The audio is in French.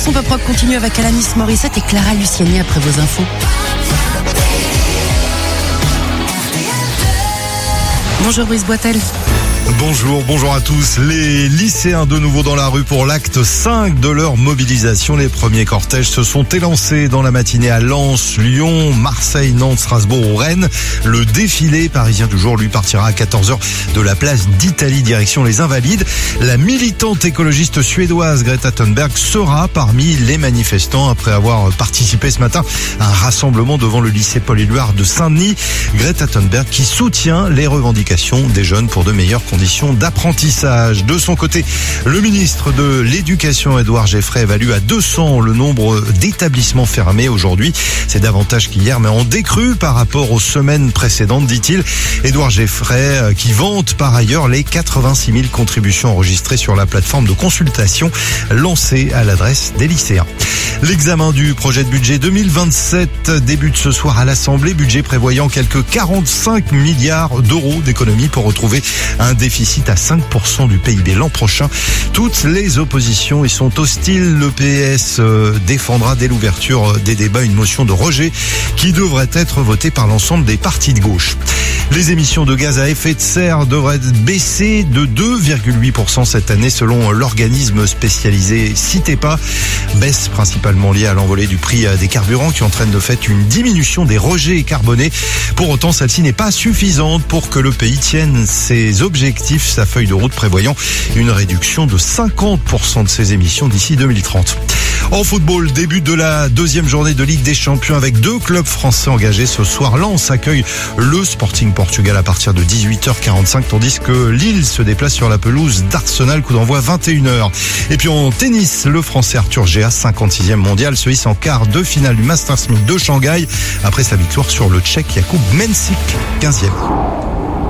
son pop rock continue avec Alanis Morissette et Clara Luciani après vos infos. Bonjour Brice Boitel. Bonjour à tous. Les lycéens de nouveau dans la rue pour l'acte 5 de leur mobilisation. Les premiers cortèges se sont élancés dans la matinée à Lens, Lyon, Marseille, Nantes, Strasbourg ou Rennes. Le défilé parisien du jour lui partira à 14h de la place d'Italie direction les Invalides. La militante écologiste suédoise Greta Thunberg sera parmi les manifestants après avoir participé ce matin à un rassemblement devant le lycée Paul-Éluard de Saint-Denis. Greta Thunberg qui soutient les revendications des jeunes pour de meilleures conditions d'apprentissage. De son côté, le ministre de l'Éducation, Édouard Geoffrey, évalue à 200 le nombre d'établissements fermés aujourd'hui. C'est davantage qu'hier, mais en décrue par rapport aux semaines précédentes, dit-il. Édouard Geoffrey, qui vante par ailleurs les 86 000 contributions enregistrées sur la plateforme de consultation lancée à l'adresse des lycéens. L'examen du projet de budget 2027 débute ce soir à l'Assemblée, budget prévoyant quelques 45 milliards d'euros d'économies pour retrouver un déficit à 5% du PIB l'an prochain. Toutes les oppositions y sont hostiles. Le PS défendra dès l'ouverture des débats une motion de rejet qui devrait être votée par l'ensemble des partis de gauche. Les émissions de gaz à effet de serre devraient baisser de 2,8% cette année selon l'organisme spécialisé Citepa. Baisse principalement liée à l'envolée du prix des carburants qui entraîne de fait une diminution des rejets carbonés. Pour autant, celle-ci n'est pas suffisante pour que le pays tienne ses objectifs, sa feuille de route prévoyant une réduction de 50% de ses émissions d'ici 2030. En football, début de la deuxième journée de Ligue des Champions avec 2 clubs français engagés ce soir. Lens accueille le Sporting Portugal à partir de 18h45, tandis que Lille se déplace sur la pelouse d'Arsenal, coup d'envoi 21h. Et puis en tennis, le Français Arthur Géas, 56e mondial, se hisse en quart de finale du Masters 1000 de Shanghai après sa victoire sur le Tchèque Jakub Mensik, 15e.